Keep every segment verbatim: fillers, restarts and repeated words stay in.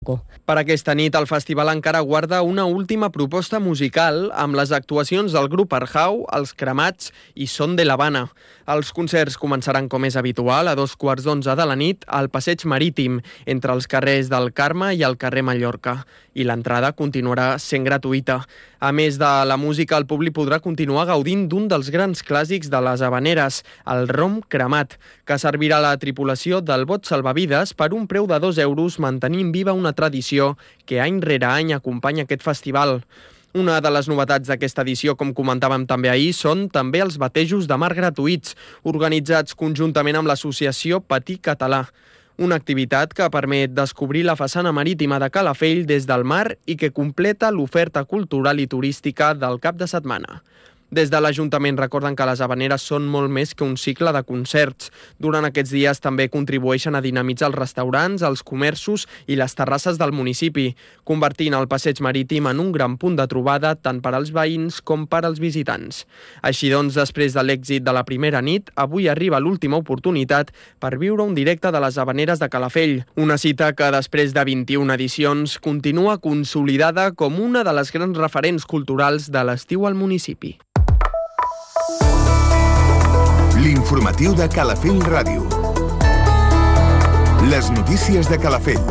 Per aquesta nit, el festival encara guarda una última proposta musical amb les actuacions del grup Arjau, Els Cremats i Son de l'Havana. Els concerts començaran, com és habitual, a dos quarts d'onze de la nit al Passeig Marítim, entre els carrers del Carme i el carrer Mallorca, i l'entrada continuarà sent gratuïta. A més de la música, el públic podrà continuar gaudint d'un dels grans clàssics de les havaneres, el rom cremat, que servirà a la tripulació del bot salvavides per un preu de dos euros, mantenint viva una tradició que any rere any acompanya aquest festival. Una de les novetats d'aquesta edició, com comentàvem també ahir, són també els batejos de mar gratuïts, organitzats conjuntament amb l'associació Patí Català. Una activitat que permet descobrir la façana marítima de Calafell des del mar i que completa l'oferta cultural i turística del cap de setmana. Des de l'Ajuntament recorden que les havaneres són molt més que un cicle de concerts. Durant aquests dies també contribueixen a dinamitzar els restaurants, els comerços i les terrasses del municipi, convertint el passeig marítim en un gran punt de trobada tant per als veïns com per als visitants. Així doncs, després de l'èxit de la primera nit, avui arriba l'última oportunitat per viure un directe de les havaneres de Calafell. Una cita que, després de vint-i-una edicions, continua consolidada com una de les grans referents culturals de l'estiu al municipi. L'informatiu de Calafell Ràdio. Les notícies de Calafell.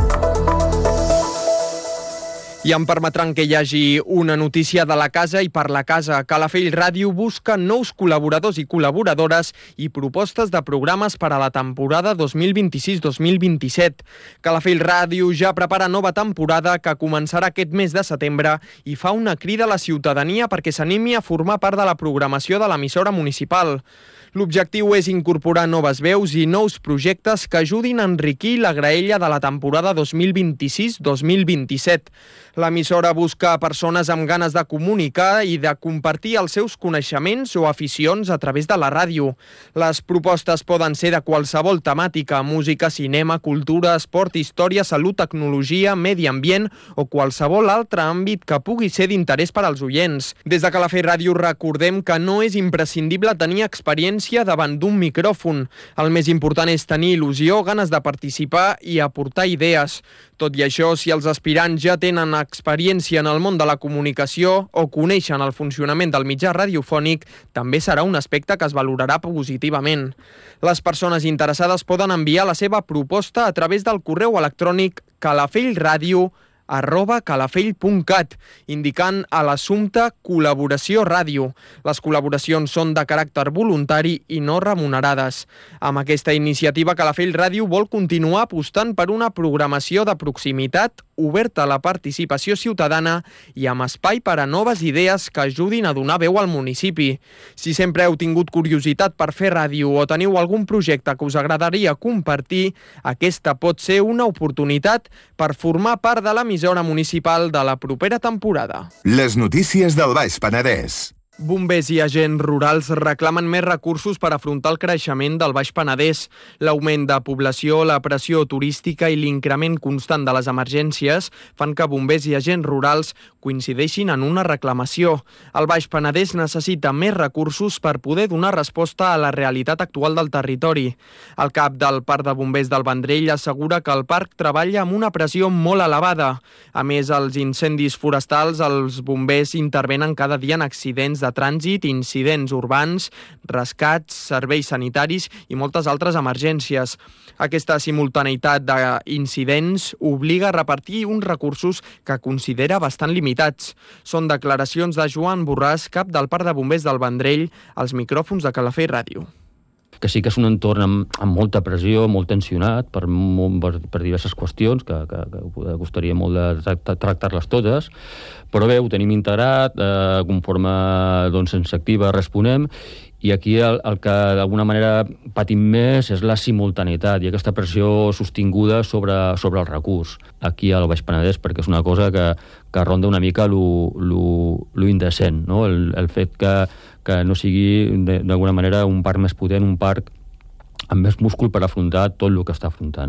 I em permetran que hi hagi una notícia de la casa i per la casa. Calafell Ràdio busca nous col·laboradors i col·laboradores i propostes de programes per a la temporada dos mil vint-i-sis dos mil vint-i-set. Calafell Ràdio ja prepara nova temporada que començarà aquest mes de setembre i fa una crida a la ciutadania perquè s'animi a formar part de la programació de l'emissora municipal. L'objectiu és incorporar noves veus i nous projectes que ajudin a enriquir la graella de la temporada dos mil vint-i-sis dos mil vint-i-set. L'emissora busca persones amb ganes de comunicar i de compartir els seus coneixements o aficions a través de la ràdio. Les propostes poden ser de qualsevol temàtica: música, cinema, cultura, esport, història, salut, tecnologia, medi ambient o qualsevol altre àmbit que pugui ser d'interès per als oients. Des de Calafell Ràdio recordem que no és imprescindible tenir experiència davant d'un micròfon. El més important és tenir il·lusió, ganes de participar i aportar idees. Tot i això, si els aspirants ja tenen experiència en el món de la comunicació o coneixen el funcionament del mitjà radiofònic, també serà un aspecte que es valorarà positivament. Les persones interessades poden enviar la seva proposta a través del correu electrònic calafellradio arroba calafell punt cat, indicant a l'assumpte col·laboració ràdio. Les col·laboracions són de caràcter voluntari i no remunerades. Amb aquesta iniciativa, Calafell Ràdio vol continuar apostant per una programació de proximitat oberta a la participació ciutadana i amb espai per a noves idees que ajudin a donar veu al municipi. Si sempre heu tingut curiositat per fer ràdio o teniu algun projecte que us agradaria compartir, aquesta pot ser una oportunitat per formar part de l'emissora municipal de la propera temporada. Les notícies del Baix Penedès. Bombers i agents rurals reclamen més recursos per afrontar el creixement del Baix Penedès. L'augment de població, la pressió turística i l'increment constant de les emergències fan que bombers i agents rurals coincideixin en una reclamació. El Baix Penedès necessita més recursos per poder donar resposta a la realitat actual del territori. El cap del Parc de Bombers del Vendrell assegura que el parc treballa amb una pressió molt elevada. A més, els incendis forestals, els bombers intervenen cada dia en accidents de trànsit, incidents urbans, rescats, serveis sanitaris i moltes altres emergències. Aquesta simultaneïtat d'incidents obliga a repartir uns recursos que considera bastant limitats. Són declaracions de Joan Borràs, cap del Parc de Bombers del Vendrell, als micròfons de Calafell Ràdio. Que sí que és un entorn amb, amb molta pressió, molt tensionat per, per, per diverses qüestions, que, que, que costaria molt de tractar, tractar-les totes, però bé, ho tenim integrat, eh, conforme doncs, ens activa responem, i aquí el, el que d'alguna manera patim més és la simultaneïtat i aquesta pressió sostinguda sobre, sobre el recurs aquí al Baix Penedès, perquè és una cosa que, que ronda una mica lo, lo, lo indecent, no? el, el fet que, que no sigui d'alguna manera un parc més potent, un parc amb més múscul per afrontar tot el que està afrontant.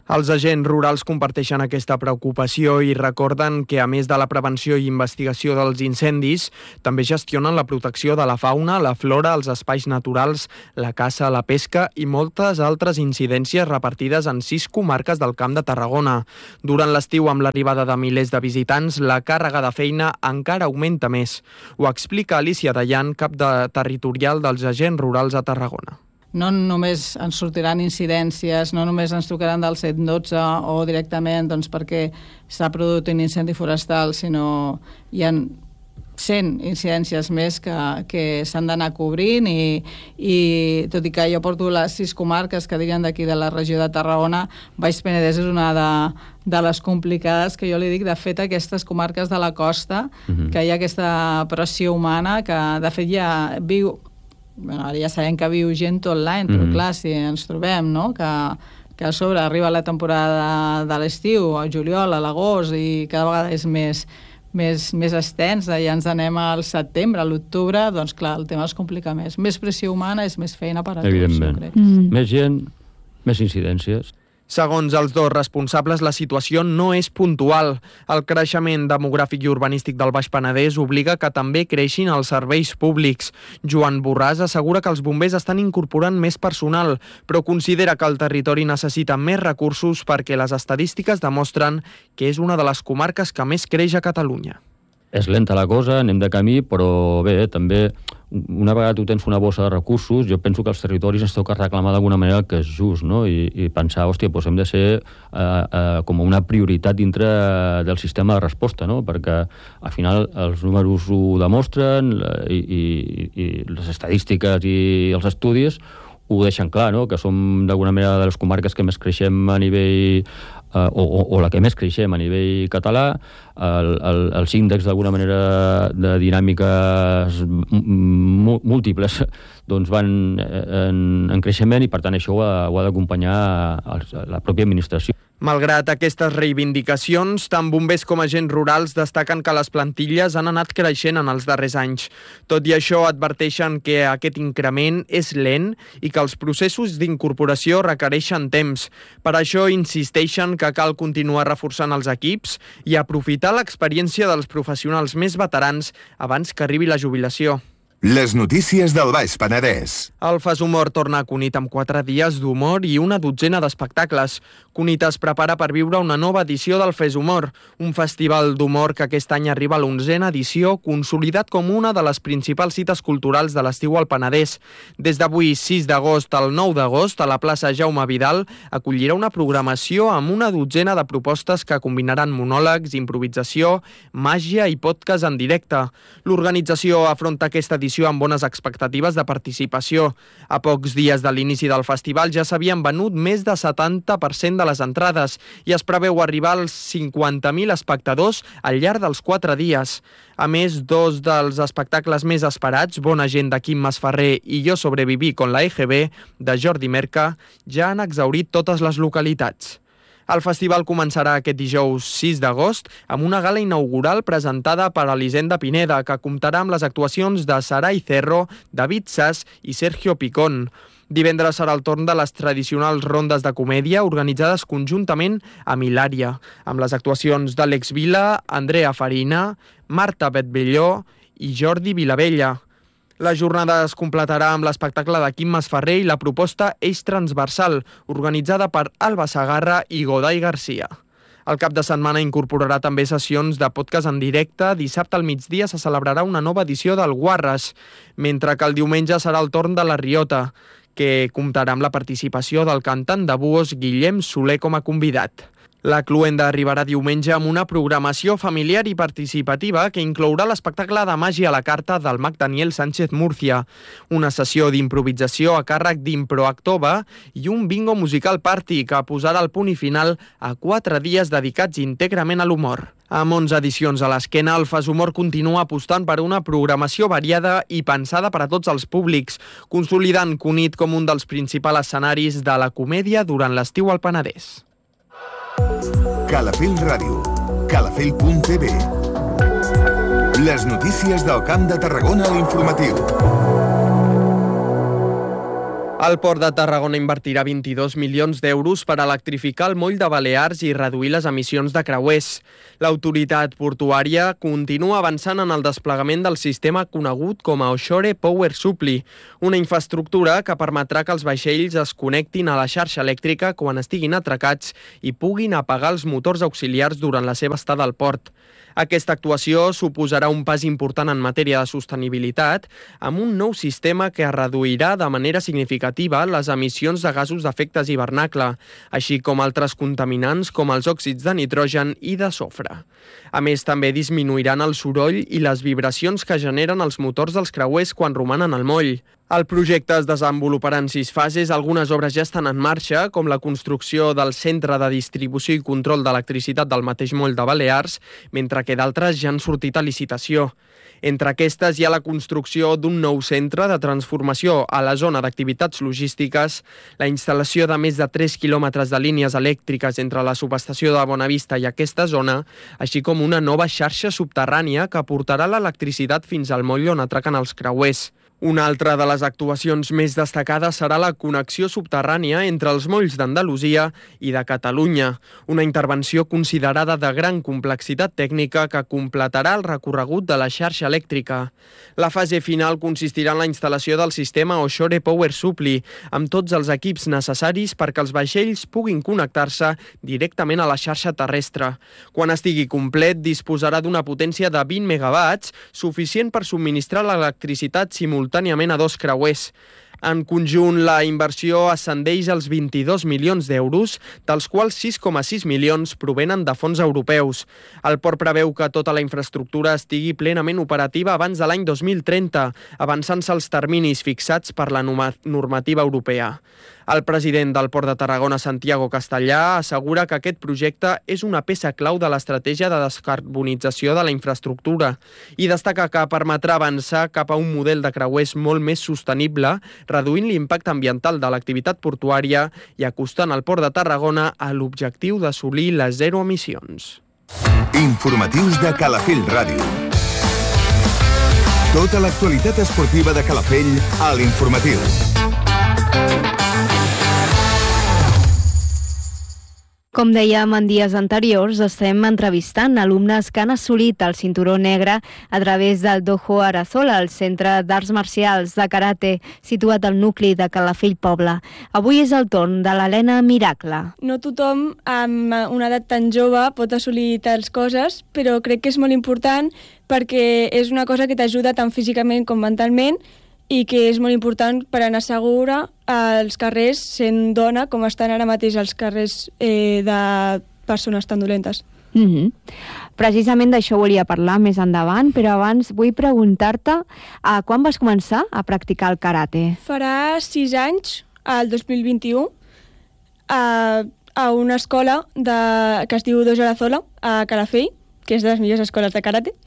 Els agents rurals comparteixen aquesta preocupació i recorden que, a més de la prevenció i investigació dels incendis, també gestionen la protecció de la fauna, la flora, els espais naturals, la caça, la pesca i moltes altres incidències repartides en sis comarques del Camp de Tarragona. Durant l'estiu, amb l'arribada de milers de visitants, la càrrega de feina encara augmenta més. Ho explica Alicia Dayan, cap de territorial dels agents rurals a Tarragona. No només ens sortiran incidències, no només ens trucaran del cent dotze o directament doncs, perquè s'ha produït un incendi forestal, sinó hi ha cent incidències més que, que s'han d'anar cobrint i, i tot i que jo porto les sis comarques que dirien d'aquí de la regió de Tarragona, Baix Penedès és una de, de les complicades que jo li dic. De fet, aquestes comarques de la costa, uh-huh. que hi ha aquesta pressió humana que de fet ja viu... Bueno, ara ja sabem que viu gent tot l'any, però mm. clar, si ens trobem, no?, que, que a sobre arriba la temporada de l'estiu, al juliol, a l'agost, i cada vegada és més, més, més extens, ja ens anem al setembre, a l'octubre, doncs clar, el tema es complica més. Més pressió humana és més feina per a tots, jo crec. Mm. Més gent, més incidències. Segons els dos responsables, la situació no és puntual. El creixement demogràfic i urbanístic del Baix Penedès obliga que també creixin els serveis públics. Joan Borràs assegura que els bombers estan incorporant més personal, però considera que el territori necessita més recursos perquè les estadístiques demostren que és una de les comarques que més creix a Catalunya. És lenta la cosa, anem de camí, però bé, també una vegada tu tens una bossa de recursos, jo penso que els territoris ens toca reclamar d'alguna manera el que és just, no? I, i pensar, hòstia, doncs hem de ser eh, eh, com una prioritat dintre del sistema de resposta, no? Perquè al final els números ho demostren i, i, i les estadístiques i els estudis ho deixen clar, no? Que som d'alguna manera de les comarques que més creixem a nivell Uh, o, o la que més creixem a nivell català, el, el, els índexs d'alguna manera de dinàmiques múltiples doncs van en, en creixement i per tant això ho ha, ho ha d'acompanyar la pròpia administració. Malgrat aquestes reivindicacions, tant bombers com agents rurals destaquen que les plantilles han anat creixent en els darrers anys. Tot i això, adverteixen que aquest increment és lent i que els processos d'incorporació requereixen temps. Per això insisteixen que cal continuar reforçant els equips i aprofitar l'experiència dels professionals més veterans abans que arribi la jubilació. Les notícies del Baix Penedès. El Fas Humor torna a Cunit amb quatre dies d'humor i una dotzena d'espectacles. Cunit es prepara per viure una nova edició del Fes Humor, un festival d'humor que aquest any arriba a l'onzena edició, consolidat com una de les principals cites culturals de l'estiu al Penedès. Des d'avui, sis d'agost al nou d'agost, a la plaça Jaume Vidal, acollirà una programació amb una dotzena de propostes que combinaran monòlegs, improvisació, màgia i podcast en directe. L'organització afronta aquesta edició amb bones expectatives de participació. A pocs dies de l'inici del festival ja s'havien venut més de setanta per cent de les entrades i es preveu arribar als cinquanta mil espectadors al llarg dels quatre dies. A més, dos dels espectacles més esperats, Bona gent de Quim Masferrer i Jo sobreviví con la E G B de Jordi Merca, ja han exhaurit totes les localitats. El festival començarà aquest dijous sis d'agost amb una gala inaugural presentada per Elisenda Pineda, que comptarà amb les actuacions de Sarai Cerro, David Sass i Sergio Picón. Divendres serà el torn de les tradicionals rondes de comèdia organitzades conjuntament amb Hilària, amb les actuacions d'Àlex Vila, Andrea Farina, Marta Betbelló i Jordi Vilavella. La jornada es completarà amb l'espectacle de Quim Masferrer i la proposta Eix Transversal, organitzada per Alba Sagarra i Godai Garcia. El cap de setmana incorporarà també sessions de podcast en directe. Dissabte al migdia se celebrarà una nova edició del Guarres, mentre que el diumenge serà el torn de la Riota, que comptarà amb la participació del cantant de búhos Guillem Soler com a convidat. La Cluenda arribarà diumenge amb una programació familiar i participativa que inclourà l'espectacle de màgia a la carta del mag Daniel Sánchez Murcia, una sessió d'improvisació a càrrec d'Improactova i un bingo musical party que posarà el punt i final a quatre dies dedicats íntegrament a l'humor. Amb onze edicions a l'esquena, el Fas Humor continua apostant per una programació variada i pensada per a tots els públics, consolidant Cunit com un dels principals escenaris de la comèdia durant l'estiu al Penedès. Calafell Ràdio, calafell punt t v. Les notícies del Camp de Tarragona a l'informatiu. El Port de Tarragona invertirà vint-i-dos milions d'euros per electrificar el moll de Balears i reduir les emissions de creuers. L'autoritat portuària continua avançant en el desplegament del sistema conegut com a Offshore Power Supply, una infraestructura que permetrà que els vaixells es connectin a la xarxa elèctrica quan estiguin atracats i puguin apagar els motors auxiliars durant la seva estada al port. Aquesta actuació suposarà un pas important en matèria de sostenibilitat amb un nou sistema que reduirà de manera significativa les emissions de gasos d'efecte hivernacle, així com altres contaminants com els òxids de nitrogen i de sofre. A més, també disminuiran el soroll i les vibracions que generen els motors dels creuers quan romanen al moll. El projecte es desenvoluparà en sis fases, algunes obres ja estan en marxa, com la construcció del centre de distribució i control d'electricitat del mateix moll de Balears, mentre que d'altres ja han sortit a licitació. Entre aquestes hi ha la construcció d'un nou centre de transformació a la zona d'activitats logístiques, la instal·lació de més de tres quilòmetres de línies elèctriques entre la subestació de Bonavista i aquesta zona, així com una nova xarxa subterrània que portarà l'electricitat fins al moll on atraquen els creuers. Una altra de les actuacions més destacades serà la connexió subterrània entre els molls d'Andalusia i de Catalunya, una intervenció considerada de gran complexitat tècnica que completarà el recorregut de la xarxa elèctrica. La fase final consistirà en la instal·lació del sistema Offshore Power Supply, amb tots els equips necessaris perquè els vaixells puguin connectar-se directament a la xarxa terrestre. Quan estigui complet, disposarà d'una potència de vint megawatts, suficient per subministrar l'electricitat simultàniament simultàniament a dos creuers. En conjunt, la inversió ascendeix als vint-i-dos milions d'euros, dels quals sis coma sis milions provenen de fons europeus. El port preveu que tota la infraestructura estigui plenament operativa abans de l'any dos mil trenta, avançant-se els terminis fixats per la normativa europea. El president del Port de Tarragona, Santiago Castellà, assegura que aquest projecte és una peça clau de l'estratègia de descarbonització de la infraestructura i destaca que permetrà avançar cap a un model de creuers molt més sostenible, reduint l'impacte ambiental de l'activitat portuària i acostant el Port de Tarragona a l'objectiu d'assolir les zero emissions. Informatius de Calafell Ràdio. Tota l'actualitat esportiva de Calafell a l'Informatiu. Com dèiem en dies anteriors, estem entrevistant alumnes que han assolit el cinturó negre a través del Dojo Arazola, el Centre d'Arts Marcials de Karate, situat al nucli de Calafell Poble. Avui és el torn de l'Helena Miracle. No tothom amb una edat tan jove pot assolir tals coses, però crec que és molt important perquè és una cosa que t'ajuda tant físicament com mentalment i que és molt important per anar segura als carrers sent dona, com estan ara mateix els carrers eh, de persones tan dolentes. Mm-hmm. Precisament d'això volia parlar més endavant, però abans vull preguntar-te uh, quan vas començar a practicar el karate? Farà sis anys, al dos mil vint-i-u, a, a una escola de, que es diu Dojo Arazola, a Calafell, que és de les millors escoles de karate.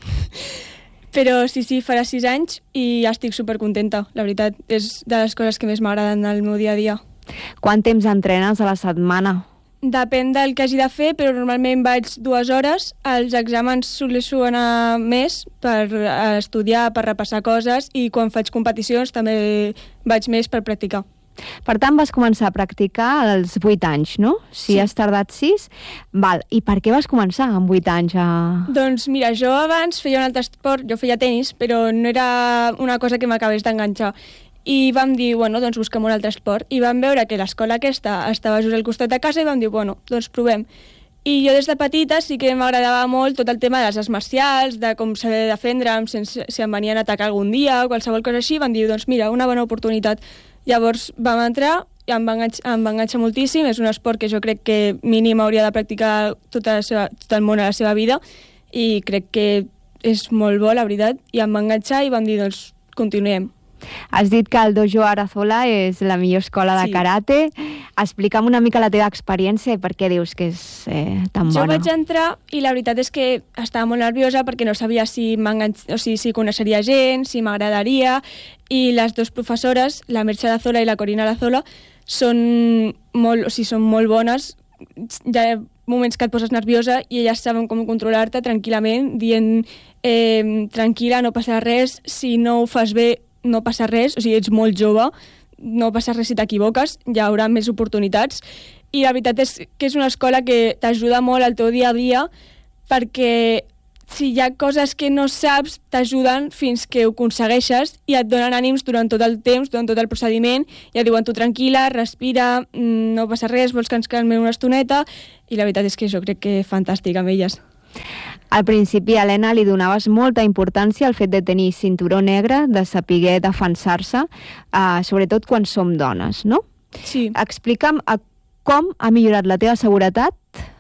Però sí, sí, farà sis anys i estic supercontenta, la veritat. És de les coses que més m'agraden al meu dia a dia. Quant temps entrenes a la setmana? Depèn del que hagi de fer, però normalment vaig dues hores. Els exàmens soleixo anar més per estudiar, per repassar coses, i quan faig competicions també vaig més per practicar. Per tant, vas començar a practicar als vuit anys, no? Si sí. Has tardat sis. Val. I per què vas començar amb vuit anys a... Doncs mira, jo abans feia un altre esport, jo feia tenis, però no era una cosa que m'acabés d'enganxar. I vam dir, bueno, doncs busquem un altre esport. I vam veure que l'escola aquesta estava just al costat de casa i vam dir, bueno, doncs provem. I jo des de petita sí que m'agradava molt tot el tema de les arts marcials, de com saber defendre'm sense, si em venien a atacar algun dia o qualsevol cosa així. Vam dir, doncs mira, una bona oportunitat. Llavors vam entrar i em va, enganxar, em va enganxar moltíssim. És un esport que jo crec que mínim hauria de practicar tota la seva, tot el món a la seva vida i crec que és molt bo, la veritat. I em va enganxar i vam dir, doncs, continuem. Has dit que el Dojo Arazola és la millor escola de sí. karate. Explica'm una mica la teva experiència i per què dius que és eh, tan bona. Jo vaig entrar i la veritat és que estava molt nerviosa perquè no sabia si, o sigui, si coneixeria gent, si m'agradaria, i les dues professores, la Merche Arazola i la Corina Arazola, són molt, o sigui, són molt bones. Hi ha moments que et poses nerviosa i elles saben com controlar-te tranquil·lament, dient eh, tranquil·la, no passa res, si no ho fas bé no passa res, o sigui, ets molt jove, no passa res si t'equivoques, hi haurà més oportunitats, i la veritat és que és una escola que t'ajuda molt al teu dia a dia, perquè si hi ha coses que no saps, t'ajuden fins que ho aconsegueixes i et donen ànims durant tot el temps, durant tot el procediment, i et diuen tu tranquil·la, respira, no passa res, vols que ens calmem una estoneta, i la veritat és que jo crec que fantàstic amb elles. Al principi, Helena, li donaves molta importància al fet de tenir cinturó negre, de saber defensar-se, uh, sobretot quan som dones, no? Sí. Explica'm uh, com ha millorat la teva seguretat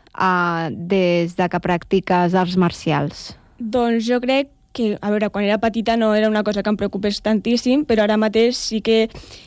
Uh, des de que practiques arts marcials? Doncs jo crec que, a veure, quan era petita no era una cosa que em preocupés tantíssim, però ara mateix sí que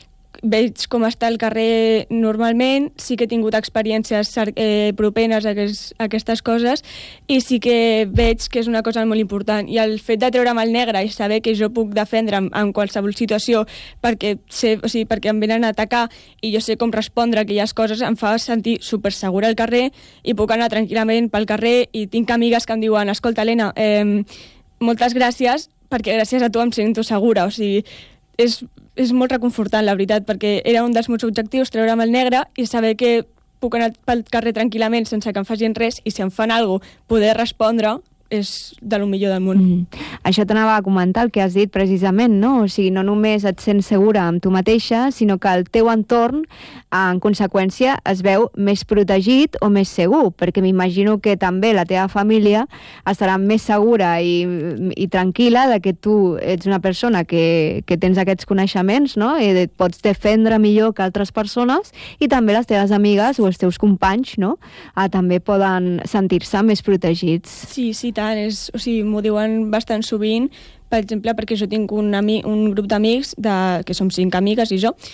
veig com està el carrer normalment, sí que he tingut experiències eh, propenes a, aquest, a aquestes coses, i sí que veig que és una cosa molt important. I el fet de treure'm el negre i saber que jo puc defendre'm en qualsevol situació perquè, sé, o sigui, perquè em venen a atacar i jo sé com respondre a aquelles coses, em fa sentir super segura al carrer i puc anar tranquil·lament pel carrer, i tinc amigues que em diuen: escolta, Helena, eh, moltes gràcies, perquè gràcies a tu em sento segura. O sigui, és, és molt reconfortant, la veritat, perquè era un dels meus objectius, treure'm el negre i saber que puc anar pel carrer tranquil·lament sense que em facin res, i si em fan alguna cosa, poder respondre, és de lo millor del món. Mm. Això t'anava a comentar, el que has dit precisament, no? O sigui, no només et sents segura amb tu mateixa, sinó que el teu entorn, en conseqüència, es veu més protegit o més segur, perquè m'imagino que també la teva família estarà més segura i, i tranquil·la de que tu ets una persona que, que tens aquests coneixements, no? I et pots defendre millor que altres persones, i també les teves amigues o els teus companys, no? Ah, també poden sentir-se més protegits. Sí, sí, tant. És, o sigui, m'ho diuen bastant sovint, per exemple, perquè jo tinc un, ami, un grup d'amics, de, que som cinc amigues i jo,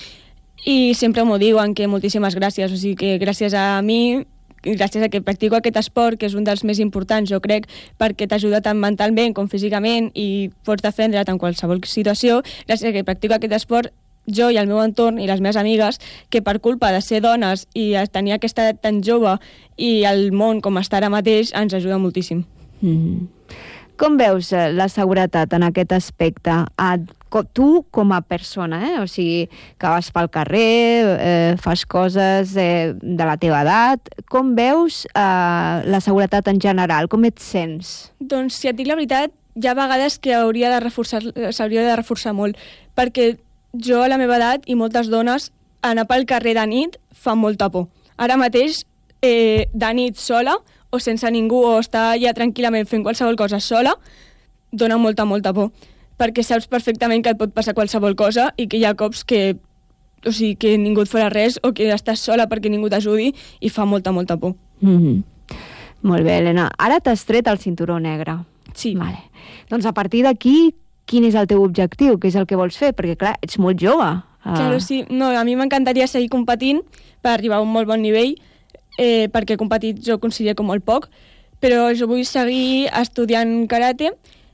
i sempre m'ho diuen, que moltíssimes gràcies, o sigui, que gràcies a mi, gràcies a que practico aquest esport, que és un dels més importants, jo crec, perquè t'ajuda tant mentalment com físicament i pots defendre't en qualsevol situació, gràcies a que practico aquest esport, jo i el meu entorn i les meves amigues, que per culpa de ser dones i tenir aquesta edat tan jove i el món com està ara mateix, ens ajuda moltíssim. Mm. Com veus eh, la seguretat en aquest aspecte? A, tu com a persona, eh? O sigui, que vas pel carrer, eh, fas coses eh, de la teva edat, com veus eh, la seguretat en general? Com et sents? Doncs, si et dic la veritat, hi ha vegades que hauria de reforçar, s'hauria de reforçar molt, perquè jo a la meva edat i moltes dones, anar pel carrer de nit fa molta por. Ara mateix, eh, de nit sola, o sense ningú, o estar ja tranquil·lament fent qualsevol cosa sola, dona molta, molta por. Perquè saps perfectament que et pot passar qualsevol cosa i que hi ha cops que, o sigui, que ningú et farà res o que estàs sola perquè ningú t'ajudi i fa molta, molta por. Mm-hmm. Molt bé, Helena. Ara t'has tret el cinturó negre. Sí. Vale. Doncs a partir d'aquí, quin és el teu objectiu? Què és el que vols fer? Perquè, clar, ets molt jove. Uh... Claro, sí. No, a mi m'encantaria seguir competint per arribar a un molt bon nivell, Eh, perquè he competit jo considero com molt poc, però jo vull seguir estudiant karate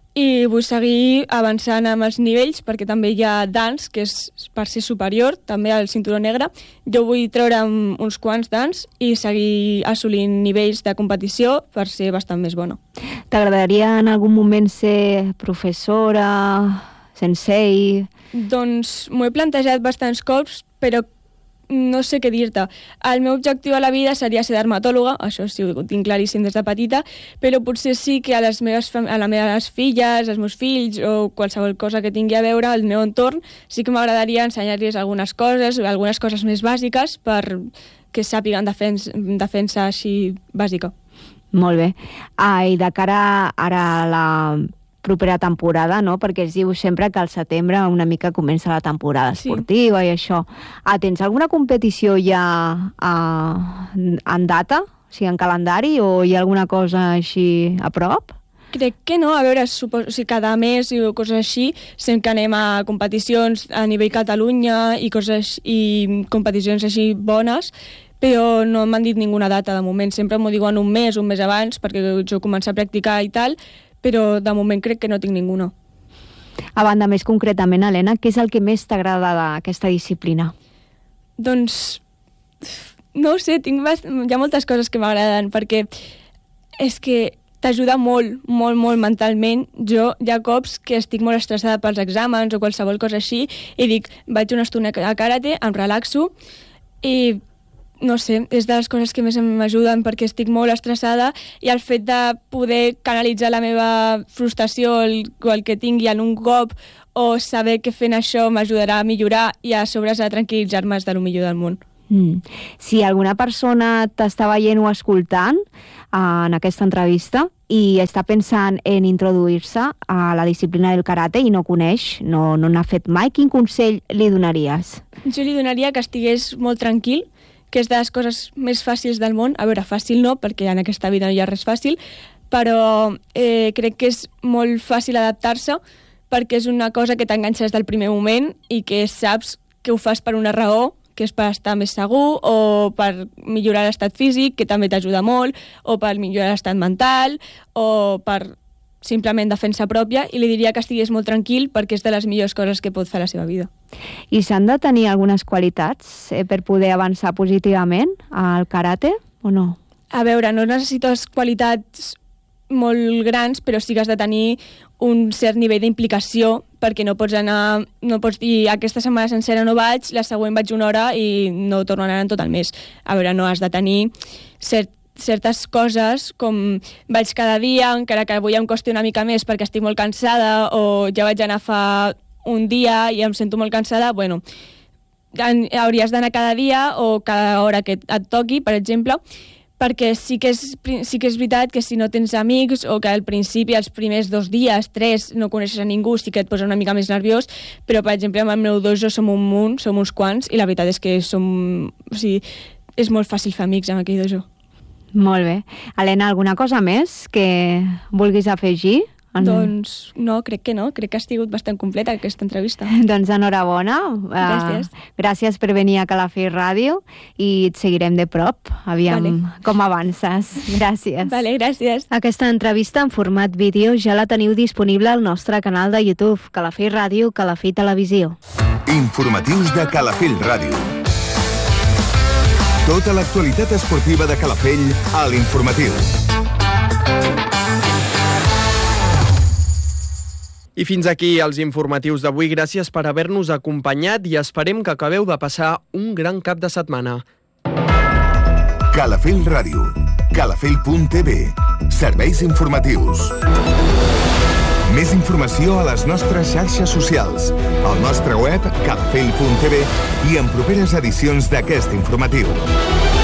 i vull seguir avançant amb els nivells, perquè també hi ha dans, que és per ser superior, també al cinturó negre. Jo vull treure uns quants dans i seguir assolint nivells de competició per ser bastant més bona. T'agradaria en algun moment ser professora, sensei? Doncs m'ho he plantejat bastants cops, però no sé què dir-te. El meu objectiu a la vida seria ser dermatòloga, això sí, ho tinc claríssim des de petita, però potser sí que a les meves, a les meves filles, als meus fills o qualsevol cosa que tingui a veure al meu entorn, sí que m'agradaria ensenyar-los algunes coses, algunes coses més bàsiques per que sàpiguen defensa, defensa així bàsica. Molt bé. Ah, i de cara ara a la propera temporada, no? Perquè es diu sempre que al setembre una mica comença la temporada esportiva, sí. I això. Ah, tens alguna competició ja ah, en data? O sigui, en calendari? O hi ha alguna cosa així a prop? Crec que no, a veure, suposo, o sigui, cada mes i coses així, sempre que anem a competicions a nivell Catalunya i coses i competicions així bones, però no m'han dit ninguna data de moment. Sempre m'ho diuen un mes, un mes abans, perquè jo començo a practicar i tal, però de moment crec que no tinc ninguna. A banda, més concretament, Helena, què és el que més t'agrada d'aquesta disciplina? Doncs, no ho sé, tinc bast... hi ha moltes coses que m'agraden, perquè és que t'ajuda molt, molt, molt mentalment. Jo hi ha cops que estic molt estressada pels exàmens o qualsevol cosa així i dic, vaig una estona a karate, em relaxo i, no sé, és de les coses que més m'ajuden perquè estic molt estressada i el fet de poder canalitzar la meva frustració o el, o el que tingui en un cop o saber que fent això m'ajudarà a millorar i a sobre a tranquil·litzar-me és de lo millor del món. Mm. Si alguna persona t'està veient o escoltant uh, en aquesta entrevista i està pensant en introduir-se a la disciplina del karate i no coneix, no, no n'ha fet mai, quin consell li donaries? Jo li donaria que estigués molt tranquil, que és de les coses més fàcils del món. A veure, fàcil no, perquè en aquesta vida no hi ha res fàcil, però eh, crec que és molt fàcil adaptar-se perquè és una cosa que t'enganxa des del primer moment i que saps que ho fas per una raó, que és per estar més segur o per millorar l'estat físic, que també t'ajuda molt, o per millorar l'estat mental, o per simplement defensa pròpia, i li diria que estigués molt tranquil perquè és de les millors coses que pot fer a la seva vida. I s'han de tenir algunes qualitats eh, per poder avançar positivament al karate o no? A veure, no necessites qualitats molt grans, però sí que has de tenir un cert nivell d'implicació perquè no pots anar, no pots dir aquesta setmana sencera no vaig, la següent vaig una hora i no torno a anar en tot el mes. A veure, no, has de tenir cert, certes coses com vaig cada dia, encara que avui em costi una mica més perquè estic molt cansada o ja vaig anar fa un dia i em sento molt cansada, bueno, hauries d'anar cada dia o cada hora que et toqui, per exemple, perquè sí que, és, sí que és veritat que si no tens amics o que al principi, els primers dos dies, tres, no coneixes a ningú, sí que et posa una mica més nerviós, però, per exemple, amb el meu dojo som un munt, som uns quants, i la veritat és que som... O sigui, és molt fàcil fer amics amb aquell dojo. Molt bé. Helena, alguna cosa més que vulguis afegir? En... Doncs no, crec que no. Crec que ha sigut bastant completa aquesta entrevista. Doncs enhorabona. Gràcies. Uh, gràcies per venir a Calafell Ràdio i et seguirem de prop. Aviam vale. Com avances. Gràcies. Vale, gràcies. Aquesta entrevista en format vídeo ja la teniu disponible al nostre canal de YouTube, Calafell Ràdio, Calafell Televisió. Informatius de Calafell Ràdio. Tota l'actualitat esportiva de Calafell a l'Informatiu. I fins aquí els informatius d'avui. Gràcies per haver-nos acompanyat i esperem que acabeu de passar un gran cap de setmana. Calafell Ràdio. Calafell punt t v. Serveis informatius. Més informació a les nostres xarxes socials, al nostre web calafell punt t v i en properes edicions d'aquest informatiu.